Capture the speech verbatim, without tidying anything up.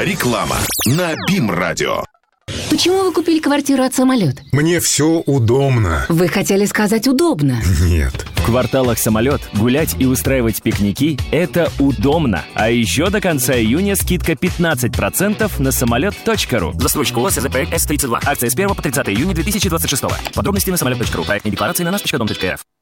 Реклама на БИМ-радио. Почему вы купили квартиру от «Самолет»? Мне все удобно. Вы хотели сказать «удобно». Нет. В кварталах «Самолет» гулять и устраивать пикники – это удобно. А еще до конца июня скидка пятнадцать процентов на самолет точка ру. Застройщик ООО СЗП С тридцать два. Акция с первого по тридцатое июня две тысячи двадцать шестого. Подробности на самолет точка ру. Проектные декларации на наш точка дом точка рф.